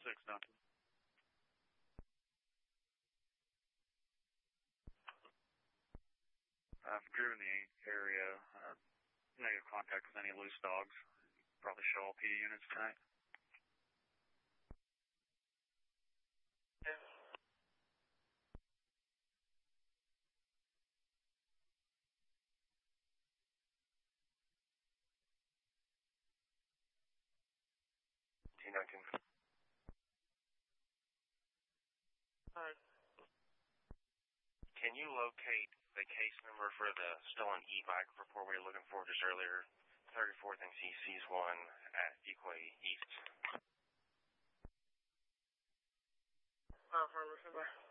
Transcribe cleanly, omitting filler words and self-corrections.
Dunton. I've driven the area. Negative contact with any loose dogs. Probably show all PD units tonight. Yeah. T19. Alright. Can you locate the case number for the stolen e-bike report we were looking for just earlier? 34th and CC's one at Decoy East. Affirmative.